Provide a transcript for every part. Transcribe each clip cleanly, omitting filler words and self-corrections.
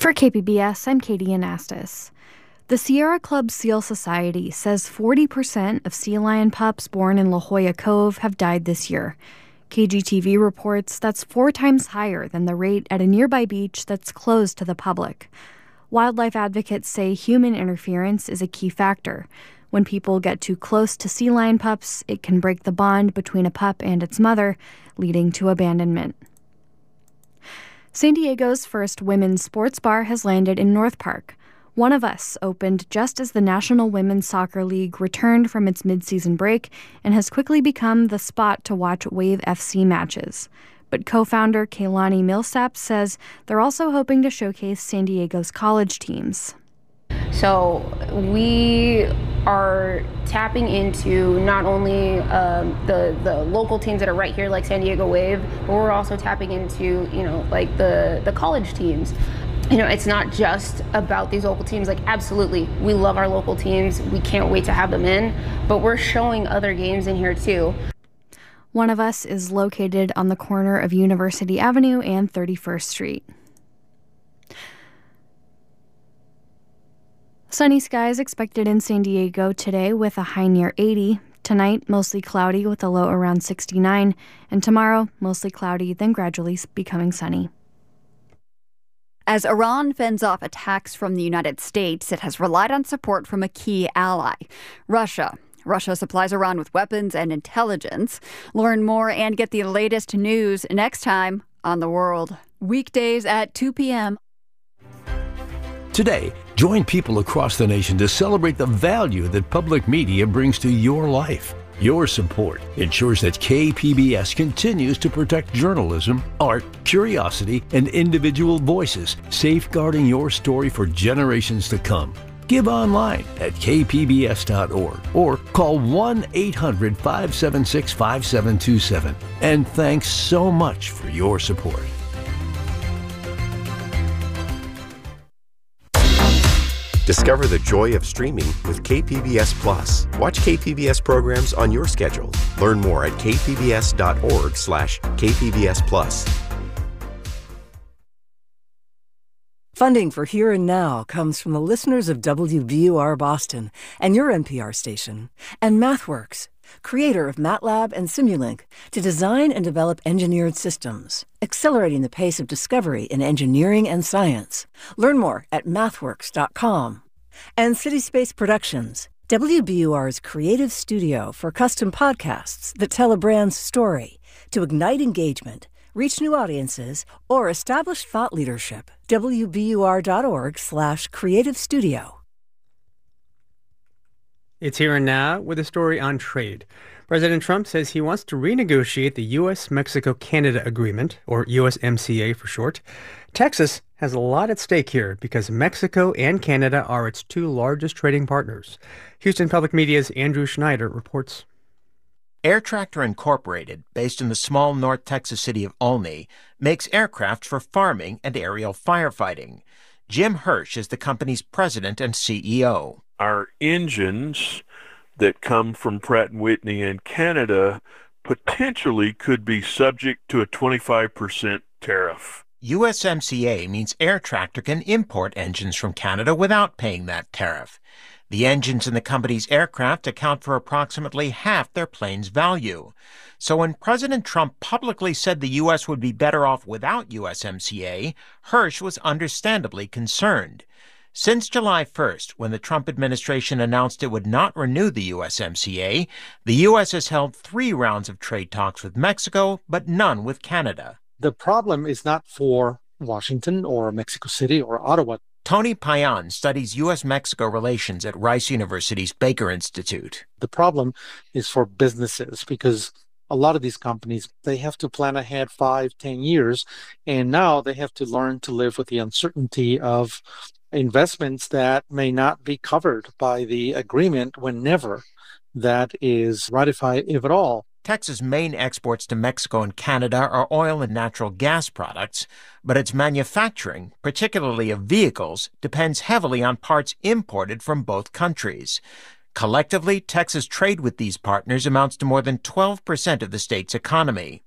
For KPBS, I'm Katie Anastas. The Sierra Club Seal Society says 40% of sea lion pups born in La Jolla Cove have died this year. KGTV reports that's 4 times higher than the rate at a nearby beach that's closed to the public. Wildlife advocates say human interference is a key factor. When people get too close to sea lion pups, it can break the bond between a pup and its mother, leading to abandonment. San Diego's first women's sports bar has landed in North Park. One of Us opened just as the National Women's Soccer League returned from its mid-season break and has quickly become the spot to watch Wave FC matches. But co-founder Kaylani Millsap says they're also hoping to showcase San Diego's college teams. So we are tapping into not only the local teams that are right here, like San Diego Wave, but we're also tapping into, like the college teams. It's not just about these local teams. Like, absolutely, we love our local teams. We can't wait to have them in, but we're showing other games in here too. One of Us is located on the corner of University Avenue and 31st Street. Sunny skies expected in San Diego today with a high near 80. Tonight, mostly cloudy with a low around 69. And tomorrow, mostly cloudy, then gradually becoming sunny. As Iran fends off attacks from the United States, it has relied on support from a key ally, Russia. Russia supplies Iran with weapons and intelligence. Learn more and get the latest news next time on The World. Weekdays at 2 p.m. Today, join people across the nation to celebrate the value that public media brings to your life. Your support ensures that KPBS continues to protect journalism, art, curiosity, and individual voices, safeguarding your story for generations to come. Give online at kpbs.org or call 1-800-576-5727. And thanks so much for your support. Discover the joy of streaming with KPBS Plus. Watch KPBS programs on your schedule. Learn more at kpbs.org/KPBS Plus. Funding for Here and Now comes from the listeners of WBUR Boston and your NPR station, and MathWorks, creator of MATLAB and Simulink, to design and develop engineered systems, accelerating the pace of discovery in engineering and science. Learn more at mathworks.com. And CitySpace Productions, WBUR's creative studio for custom podcasts that tell a brand's story to ignite engagement, reach new audiences, or establish thought leadership. WBUR.org/creative studio. It's Here and Now with a story on trade. President Trump says he wants to renegotiate the U.S.-Mexico-Canada Agreement, or USMCA for short. Texas has a lot at stake here because Mexico and Canada are its 2 largest trading partners. Houston Public Media's Andrew Schneider reports. Air Tractor Incorporated, based in the small North Texas city of Olney, makes aircraft for farming and aerial firefighting. Jim Hirsch is the company's president and CEO. Our engines that come from Pratt & Whitney in Canada potentially could be subject to a 25% tariff. USMCA means Air Tractor can import engines from Canada without paying that tariff. The engines in the company's aircraft account for approximately half their plane's value. So when President Trump publicly said the U.S. would be better off without USMCA, Hirsch was understandably concerned. Since July 1st, when the Trump administration announced it would not renew the USMCA, the U.S. has held 3 rounds of trade talks with Mexico, but none with Canada. The problem is not for Washington or Mexico City or Ottawa. Tony Payan studies U.S.-Mexico relations at Rice University's Baker Institute. The problem is for businesses because a lot of these companies, they have to plan ahead 5-10 years, and now they have to learn to live with the uncertainty of investments that may not be covered by the agreement whenever that is ratified, if at all. Texas' main exports to Mexico and Canada are oil and natural gas products, but its manufacturing, particularly of vehicles, depends heavily on parts imported from both countries. Collectively, Texas trade with these partners amounts to more than 12% of the state's economy.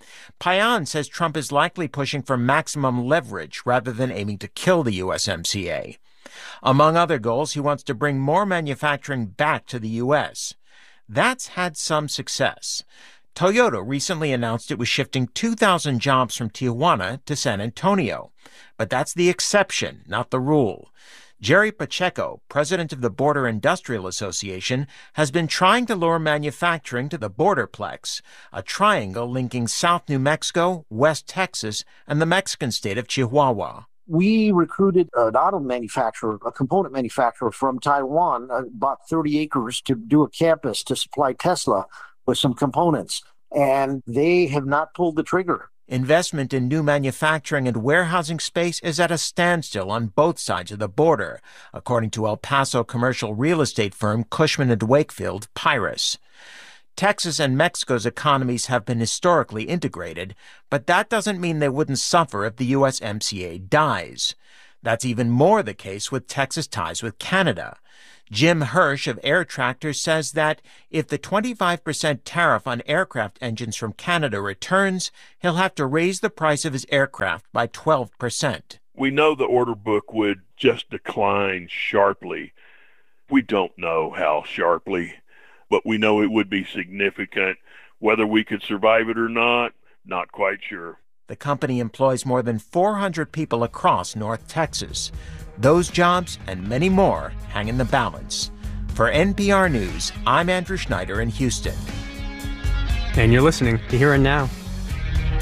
Payan says Trump is likely pushing for maximum leverage rather than aiming to kill the USMCA. Among other goals, he wants to bring more manufacturing back to the U.S. That's had some success. Toyota recently announced it was shifting 2,000 jobs from Tijuana to San Antonio. But that's the exception, not the rule. Jerry Pacheco, president of the Border Industrial Association, has been trying to lure manufacturing to the Borderplex, a triangle linking South New Mexico, West Texas, and the Mexican state of Chihuahua. We recruited an auto manufacturer, a component manufacturer from Taiwan, bought 30 acres to do a campus to supply Tesla with some components, and they have not pulled the trigger. Investment in new manufacturing and warehousing space is at a standstill on both sides of the border, according to El Paso commercial real estate firm Cushman & Wakefield, Pyrus. Texas and Mexico's economies have been historically integrated, but that doesn't mean they wouldn't suffer if the USMCA dies. That's even more the case with Texas ties with Canada. Jim Hirsch of Air Tractors says that if the 25% tariff on aircraft engines from Canada returns, he'll have to raise the price of his aircraft by 12%. We know the order book would just decline sharply. We don't know how sharply, but we know it would be significant. Whether we could survive it or not quite sure. The company employs more than 400 people across North Texas. Those jobs and many more hang in the balance. For NPR News, I'm Andrew Schneider in Houston. And you're listening to Here and Now.